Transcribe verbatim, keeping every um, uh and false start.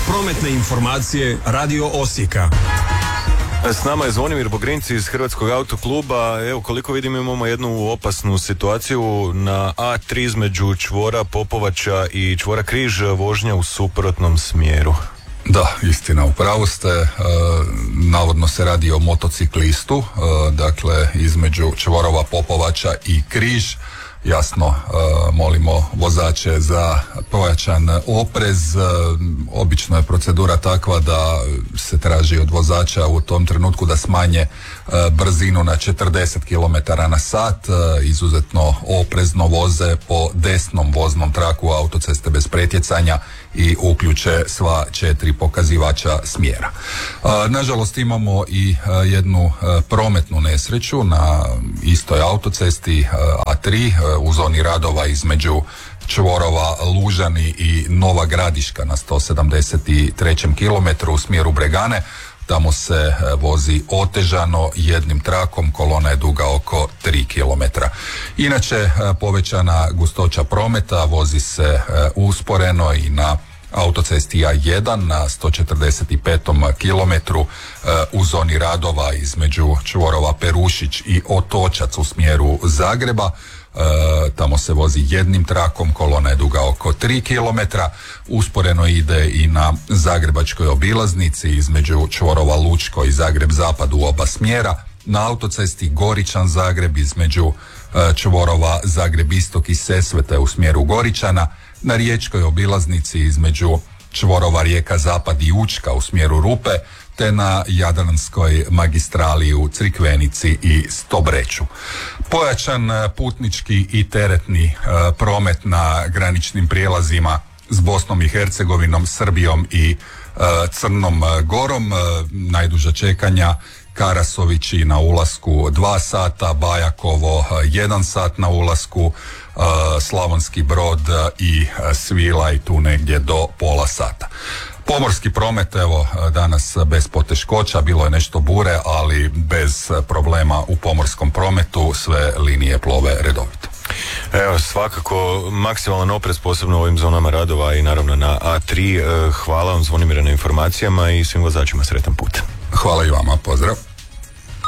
Prometne informacije Radio Osijeka. S nama je Zvonimir Bogrinci iz Hrvatskog autokluba. Evo, koliko vidim, imamo jednu opasnu situaciju na A tri između čvora Popovača i čvora Križ, vožnja u suprotnom smjeru. Da, istina, u pravu ste. E, navodno se radi o motociklistu, e, dakle između čvorova Popovača i Križ. Jasno, e, molimo vozače za pojačan oprez. E, obično je procedura takva da se traži od vozača u tom trenutku da smanje e, brzinu na četrdeset kilometara na sat. E, izuzetno oprezno voze po desnom voznom traku autoceste bez pretjecanja i uključe sva četiri pokazivača smjera. E, nažalost imamo i e, jednu e, prometnu nesreću na istoj autocesti e, A tri e, u zoni radova između čvorova Lužani i Nova Gradiška na sto sedamdeset trećem kilometru u smjeru Bregane. Tamo se e, vozi otežano jednim trakom, kolona je duga oko tri kilometra. Inače, e, povećana gustoća prometa, vozi se e, usporeno i na autocesti A jedan na sto četrdeset petom kilometru e, u zoni radova između čvorova Perušić i Otočac u smjeru Zagreba. E, tamo se vozi jednim trakom, kolona je duga oko tri kilometra. Usporeno ide i na zagrebačkoj obilaznici između čvorova Lučko i Zagreb Zapad u oba smjera. Na autocesti Goričan Zagreb između e, čvorova Zagreb Istok i Sesvete u smjeru Goričana. Na riječkoj obilaznici između čvorova Rijeka Zapad i Učka u smjeru Rupe, te na Jadranskoj magistrali u Crikvenici i Stobreću. Pojačan putnički i teretni e, promet na graničnim prijelazima s Bosnom i Hercegovinom, Srbijom i e, Crnom Gorom. E, najduža čekanja Karasovići na ulasku dva sata, Bajakovo jedan sat na ulasku, Slavonski Brod i Svilaj tu negdje do pola sata. Pomorski promet, evo, danas bez poteškoća, bilo je nešto bure, ali bez problema u pomorskom prometu, sve linije plove redovito. Evo, svakako maksimalan oprez, posebno u ovim zonama radova i naravno na A tri. Hvala vam, Zvonimire, na informacijama i svim vozačima sretan put. Hvala i vama, pozdrav.